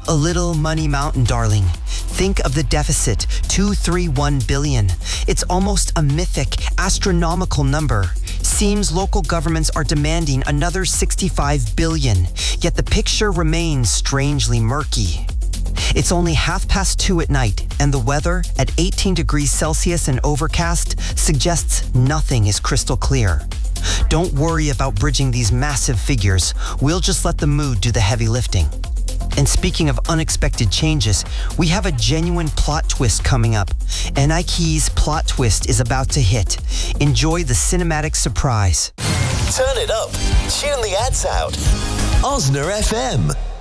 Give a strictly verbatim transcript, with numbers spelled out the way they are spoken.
A little money mountain, darling. Think of the deficit, two hundred thirty-one billion dollars. It's almost a mythic, astronomical number. Seems local governments are demanding another sixty-five billion dollars, yet the picture remains strangely murky. It's only half past two at night, and the weather, at eighteen degrees Celsius and overcast, suggests nothing is crystal clear. Don't worry about bridging these massive figures. We'll just let the mood do the heavy lifting. And speaking of unexpected changes, we have a genuine plot twist coming up. N I Key's plot twist is about to hit. Enjoy the cinematic surprise. Turn it up. Tune the ads out. Osner F M.